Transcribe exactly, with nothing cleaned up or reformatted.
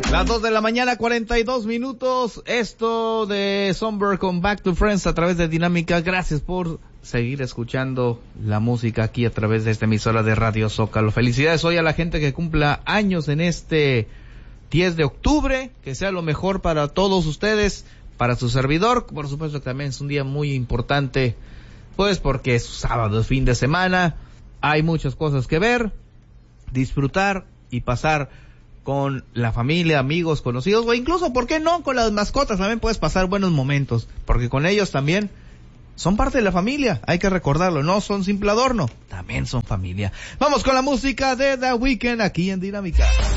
Las dos de la mañana, cuarenta y dos minutos. Esto de Somber con Back to Friends a través de Dinámica. Gracias por seguir escuchando la música aquí a través de esta emisora de Radio Zócalo. Felicidades hoy a la gente que cumpla años en este diez de octubre. Que sea lo mejor para todos ustedes, para su servidor. Por supuesto que también es un día muy importante, pues porque es sábado, es fin de semana. Hay muchas cosas que ver, disfrutar y pasar con la familia, amigos, conocidos, o incluso, ¿por qué no?, con las mascotas también puedes pasar buenos momentos, porque con ellos también son parte de la familia, hay que recordarlo, no son simple adorno, también son familia. Vamos con la música de The Weeknd aquí en Dinámica.